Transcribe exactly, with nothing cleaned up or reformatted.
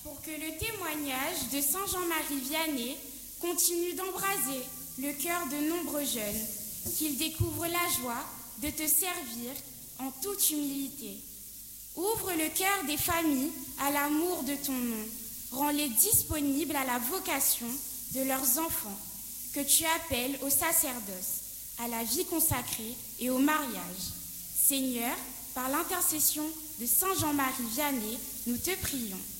Pour que le témoignage de Saint Jean-Marie Vianney continue d'embraser le cœur de nombreux jeunes, qu'ils découvrent la joie de te servir en toute humilité. Ouvre le cœur des familles à l'amour de ton nom. Rends-les disponibles à la vocation de leurs enfants, que tu appelles au sacerdoce, à la vie consacrée et au mariage. Seigneur, par l'intercession de Saint Jean-Marie Vianney, nous te prions.